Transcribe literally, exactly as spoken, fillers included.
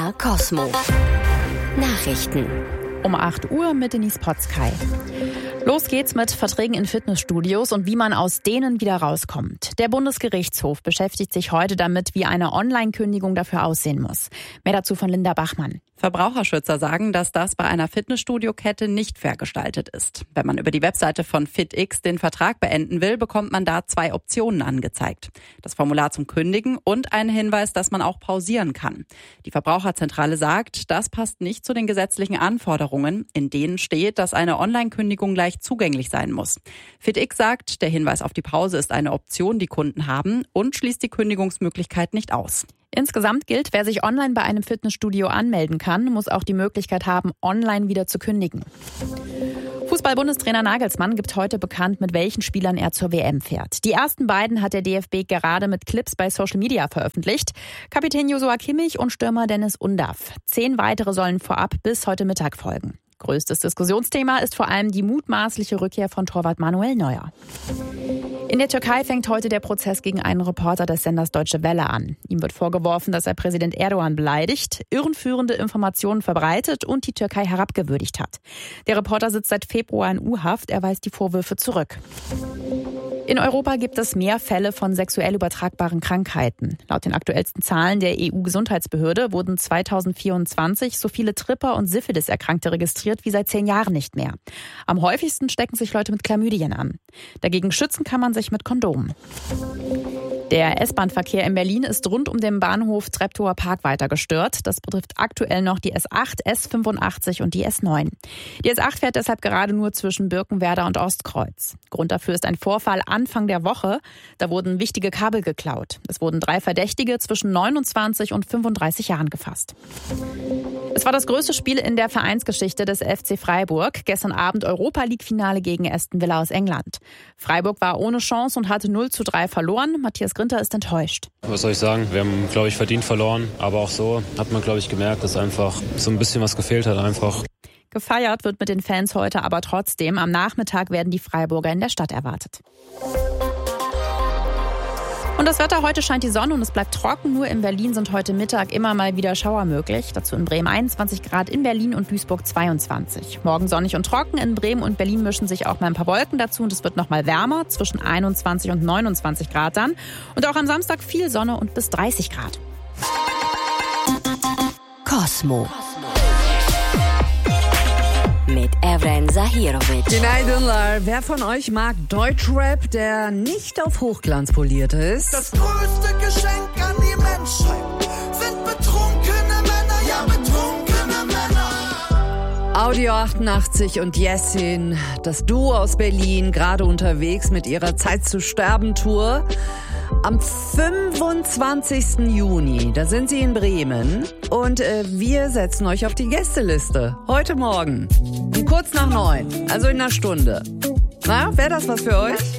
R Cosmo. Nachrichten. Um acht Uhr mit Denise Potzkei. Los geht's mit Verträgen in Fitnessstudios und wie man aus denen wieder rauskommt. Der Bundesgerichtshof beschäftigt sich heute damit, wie eine Online-Kündigung dafür aussehen muss. Mehr dazu von Linda Bachmann. Verbraucherschützer sagen, dass das bei einer Fitnessstudio-Kette nicht fair gestaltet ist. Wenn man über die Webseite von FitX den Vertrag beenden will, bekommt man da zwei Optionen angezeigt. Das Formular zum Kündigen und einen Hinweis, dass man auch pausieren kann. Die Verbraucherzentrale sagt, das passt nicht zu den gesetzlichen Anforderungen, in denen steht, dass eine Online-Kündigung leicht zugänglich sein muss. FitX sagt, der Hinweis auf die Pause ist eine Option, die Kunden haben und schließt die Kündigungsmöglichkeit nicht aus. Insgesamt gilt, wer sich online bei einem Fitnessstudio anmelden kann, muss auch die Möglichkeit haben, online wieder zu kündigen. Fußball-Bundestrainer Nagelsmann gibt heute bekannt, mit welchen Spielern er zur W M fährt. Die ersten beiden hat der D F B gerade mit Clips bei Social Media veröffentlicht. Kapitän Joshua Kimmich und Stürmer Dennis Undav. Zehn weitere sollen vorab bis heute Mittag folgen. Größtes Diskussionsthema ist vor allem die mutmaßliche Rückkehr von Torwart Manuel Neuer. In der Türkei fängt heute der Prozess gegen einen Reporter des Senders Deutsche Welle an. Ihm wird vorgeworfen, dass er Präsident Erdogan beleidigt, irreführende Informationen verbreitet und die Türkei herabgewürdigt hat. Der Reporter sitzt seit Februar in U-Haft, er weist die Vorwürfe zurück. In Europa gibt es mehr Fälle von sexuell übertragbaren Krankheiten. Laut den aktuellsten Zahlen der E U-Gesundheitsbehörde wurden zweitausendvierundzwanzig so viele Tripper- und Syphilis-Erkrankte registriert wie seit zehn Jahren nicht mehr. Am häufigsten stecken sich Leute mit Chlamydien an. Dagegen schützen kann man sich mit Kondomen. Der S-Bahn-Verkehr in Berlin ist rund um den Bahnhof Treptower Park weiter gestört. Das betrifft aktuell noch die S acht, S fünfundachtzig und die S neun. Die S acht fährt deshalb gerade nur zwischen Birkenwerder und Ostkreuz. Grund dafür ist ein Vorfall Anfang der Woche. Da wurden wichtige Kabel geklaut. Es wurden drei Verdächtige zwischen neunundzwanzig und fünfunddreißig Jahren gefasst. Es war das größte Spiel in der Vereinsgeschichte des F C Freiburg. Gestern Abend Europa-League-Finale gegen Aston Villa aus England. Freiburg war ohne Chance und hatte null zu drei verloren. Matthias Grinter ist enttäuscht. Was soll ich sagen? Wir haben, glaube ich, verdient verloren. Aber auch so hat man, glaube ich, gemerkt, dass einfach so ein bisschen was gefehlt hat einfach. Gefeiert wird mit den Fans heute aber trotzdem. Am Nachmittag werden die Freiburger in der Stadt erwartet. Und das Wetter, heute scheint die Sonne und es bleibt trocken. Nur in Berlin sind heute Mittag immer mal wieder Schauer möglich. Dazu in Bremen einundzwanzig Grad, in Berlin und Duisburg zweiundzwanzig. Morgen sonnig und trocken. In Bremen und Berlin mischen sich auch mal ein paar Wolken dazu. Und es wird noch mal wärmer, zwischen einundzwanzig und neunundzwanzig Grad dann. Und auch am Samstag viel Sonne und bis dreißig Grad. Cosmo. Mit Evren Zahirovic. Günaydınlar. Wer von euch mag Deutschrap, der nicht auf Hochglanz poliert ist? Das größte Geschenk an die Menschheit sind betrunkene Männer, ja betrunkene Männer. Audio achtundachtzig und Jessin, das Duo aus Berlin, gerade unterwegs mit ihrer Zeit zu sterben Tour. Am fünfundzwanzigsten Juni, da sind sie in Bremen und äh, wir setzen euch auf die Gästeliste. Heute Morgen, um kurz nach neun, also in einer Stunde. Na, wäre das was für euch?